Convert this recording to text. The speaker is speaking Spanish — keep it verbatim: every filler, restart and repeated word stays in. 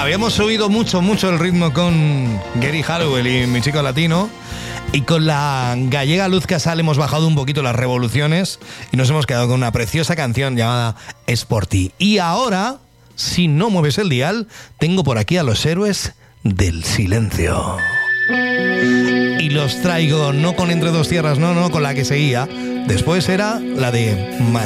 Habíamos subido mucho, mucho el ritmo con Gary Halliwell y Mi Chico Latino. Y con la gallega Luz Casal hemos bajado un poquito las revoluciones y nos hemos quedado con una preciosa canción llamada Es por ti. Y ahora, si no mueves el dial, tengo por aquí a los Héroes del Silencio. Y los traigo no con Entre dos tierras, no, no, con la que seguía. Después era la de